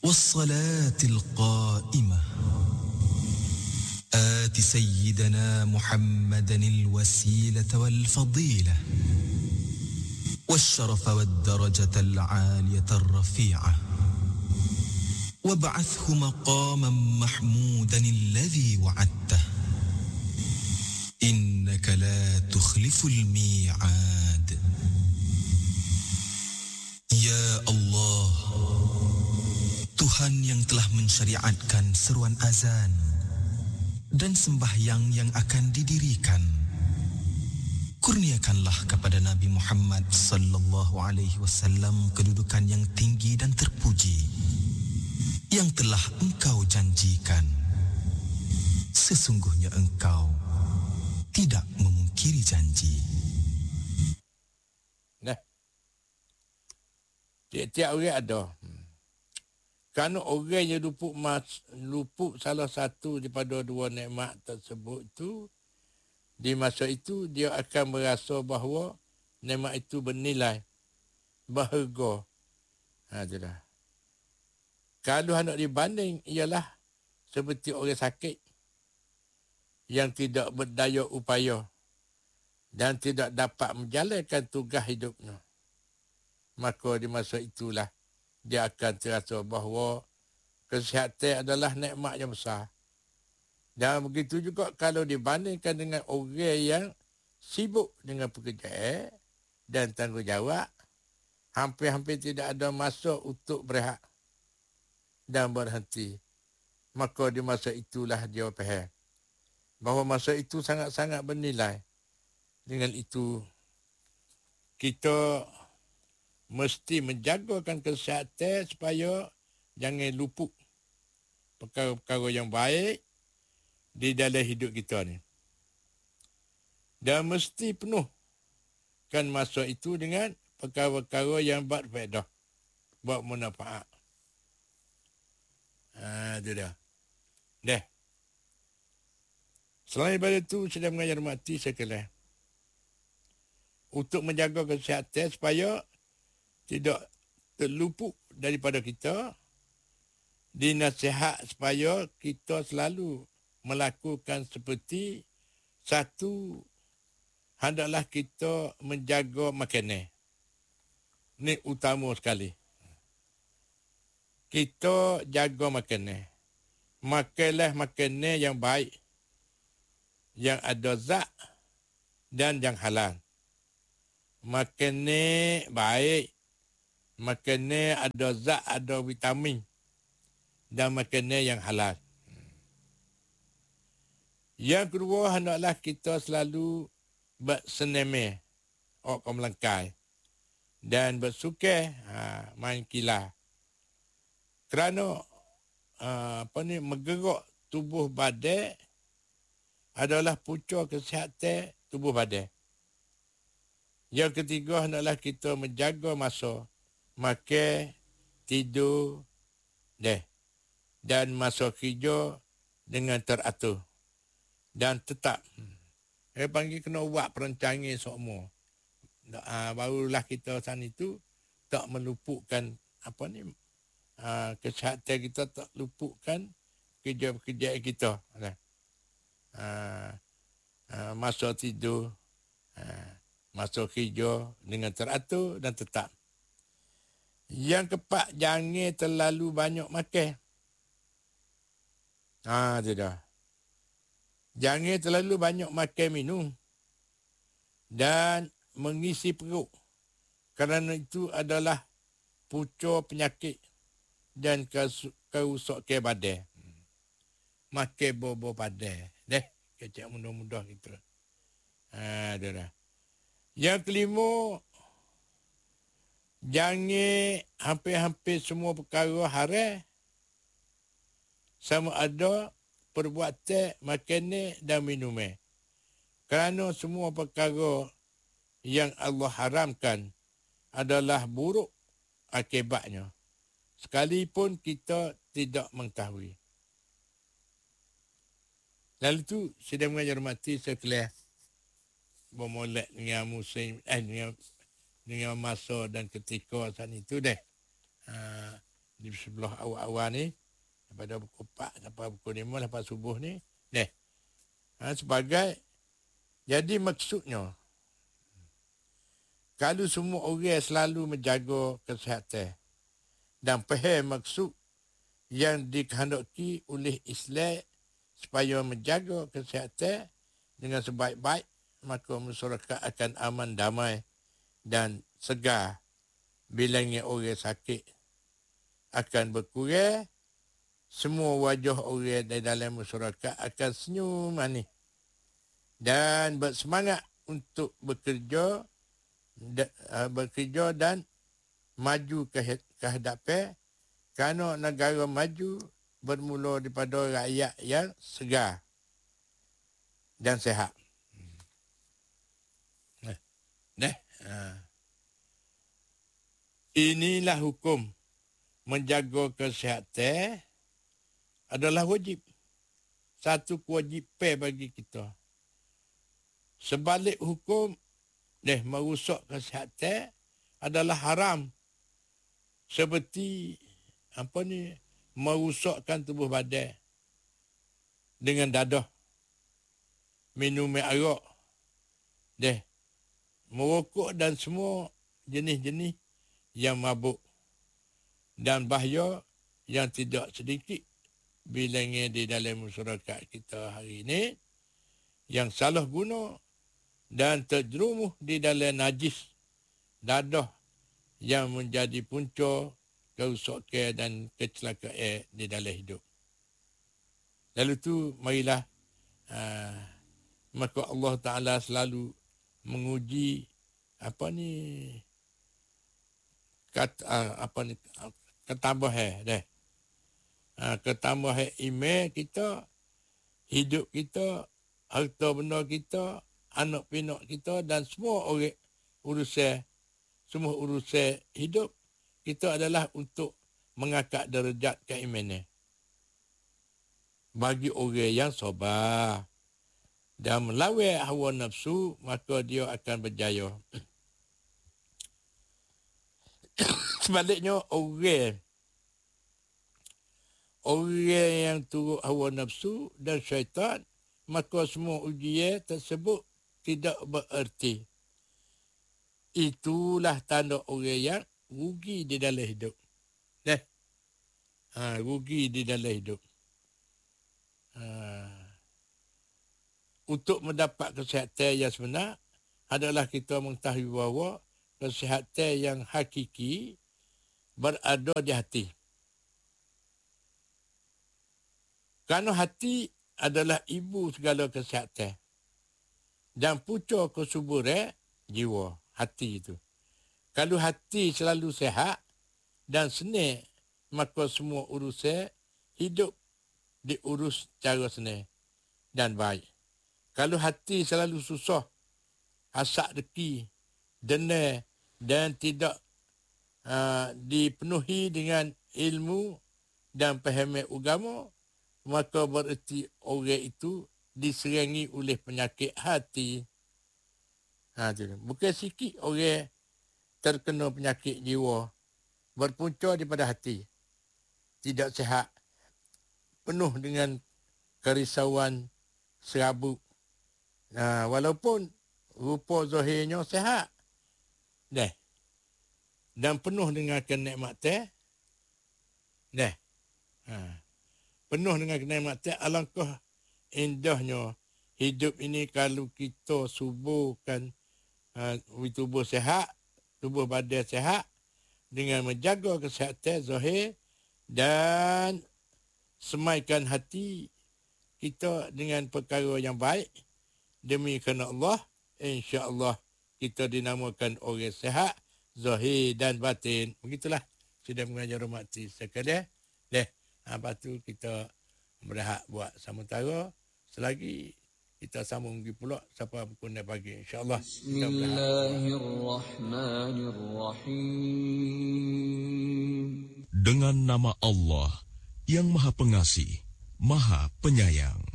والصلاة القائمة آت سيدنا محمدا الوسيلة والفضيلة والشرف والدرجة العالية الرفيعة وابعثه مقاما محمودا الذي وعدته إنك لا تخلف الميعاد. Ya Allah, Tuhan yang telah mensyariatkan seruan azan dan sembahyang yang akan didirikan, kurniakanlah kepada Nabi Muhammad sallallahu alaihi wasallam kedudukan yang tinggi dan terpuji yang telah engkau janjikan. Sesungguhnya engkau tidak memungkiri janji. Nah, tiap-tiap orang ada. Kerana orang yang luput salah satu daripada dua nikmat tersebut itu, di masa itu dia akan merasa bahawa nikmat itu bernilai, berharga. Itulah. Kalau hendak dibanding, ialah seperti orang sakit yang tidak berdaya upaya dan tidak dapat menjalankan tugas hidupnya. Maka di masa itulah dia akan terasa bahawa kesihatan adalah nikmat yang besar. Dan begitu juga kalau dibandingkan dengan orang yang sibuk dengan pekerjaan dan tanggungjawab, hampir-hampir tidak ada masa untuk berehat dan berhenti. Maka di masa itulah dia faham bahawa masa itu sangat-sangat bernilai. Dengan itu, kita mesti menjagakan kesihatan supaya jangan luput perkara-perkara yang baik di dalam hidup kita ni. Dan mesti penuhkan masa itu dengan perkara-perkara yang berfaedah, buat manfaat. Itu dah. Dah. Selain daripada itu, saya mengajar mati sekalian. Untuk menjaga kesihatan supaya tidak terluput daripada kita, dinasihat supaya kita selalu melakukan seperti satu, hendaklah kita menjaga makanan. Ini utama sekali. Kita jaga makanan. Makanlah makanan yang baik, yang ada zat dan yang halal. Makanan baik, makanan ada zat, ada vitamin, dan makanan yang halal. Yang kedua, hendaklah kita selalu bersenam, orang melangkai, dan bersuka main kilas. Kerana menggerak tubuh badan adalah punca kesihatan tubuh badan. Yang ketiga, hendaklah kita menjaga masa makan, tidur, dan masa kerja dengan teratur dan tetap. Saya panggil kena buat perancangan semua. Barulah kita sana itu tak meluputkan kesihatan kita, tak luputkan kerja-kerjaan kita. Masa tidur, masa kerja dengan teratur dan tetap. Yang keempat, jangan terlalu banyak makan. Itu dah. Jangan terlalu banyak makan minum dan mengisi perut. Kerana itu adalah punca penyakit dan kerusakan badan. Makan bobo badan. Kecak mudah-mudah kita. Itu dah. Yang kelima, jangan hampir-hampir semua perkara haram, sama ada perbuatan makanan dan minuman. Kerana semua perkara yang Allah haramkan adalah buruk akibatnya, sekalipun kita tidak mengetahui. Lalu itu, saya mengajar mati sekalian, bermulai dengan musim, dengan masa dan ketika saat itu di sebelah awal-awal ni, daripada pukul 4 sampai pukul 5 lepas subuh ni. Sebagai, jadi maksudnya, kalau semua orang selalu menjaga kesihatan dan faham maksud yang dikehendaki oleh Islam supaya menjaga kesihatan dengan sebaik-baik, maka masyarakat akan aman, damai dan segar. Bilangnya orang sakit akan berkurang, semua wajah orang di dalam masyarakat akan senyum manis dan bersemangat untuk bekerja dan maju ke hadapan, kerana negara maju bermula daripada rakyat yang segar dan sihat. Inilah hukum. Menjaga kesihatan adalah wajib. Satu kewajipan bagi kita. Sebalik hukum merusak kesihatan adalah haram. Seperti merusakkan tubuh badan dengan dadah, minum arak, merokok dan semua jenis-jenis yang mabuk, dan bahaya yang tidak sedikit bilangnya di dalam masyarakat kita hari ini yang salah guna dan terjerumus di dalam najis dadah yang menjadi punca kerusakan dan kecelakaan di dalam hidup. Lalu tu marilah maka Allah Ta'ala selalu menguji ketambahan ketambahan iman kita, hidup kita, harta benda kita, anak pinak kita dan semua orang urusan hidup kita adalah untuk mengangkat darjat keimanan bagi orang yang sabar dan melawan hawa nafsu, maka dia akan berjaya. Sebaliknya orang yang turut hawa nafsu dan syaitan, maka semua ujian tersebut tidak bererti. Itulah tanda orang yang rugi di dalam hidup. Rugi di dalam hidup. Untuk mendapat kesihatan yang sebenar adalah kita mengetahui bahawa kesihatan yang hakiki berada di hati. Kerana hati adalah ibu segala kesihatan dan punca kesuburan jiwa, hati itu. Kalau hati selalu sihat dan senang, maka semua urusan hidup diurus secara senang dan baik. Kalau hati selalu susah, asak deki, dena dan tidak dipenuhi dengan ilmu dan pahaman agama, maka bererti orang itu diserangi oleh penyakit hati. Bukan sikit orang terkena penyakit jiwa, berpunca daripada hati. Tidak sihat, penuh dengan kerisauan, serabut. Walaupun rupa zahirnya sihat, dan penuh dengan kenikmatan, penuh dengan kenikmatan, alangkah indahnya hidup ini kalau kita suburkan tubuh sihat, tubuh badan sihat dengan menjaga kesihatan zahir dan semaikan hati kita dengan perkara yang baik demi kerana Allah, insya-Allah kita dinamakan orang sihat zahir dan batin. Begitulah sudah mengajar hormati sekalian. Lepas tu kita berehat buat sementara. Selagi kita sambung lagi pula sampai pukul 9 pagi, insya-Allah. Bismillahirrahmanirrahim. Dengan nama Allah yang Maha Pengasih, Maha Penyayang.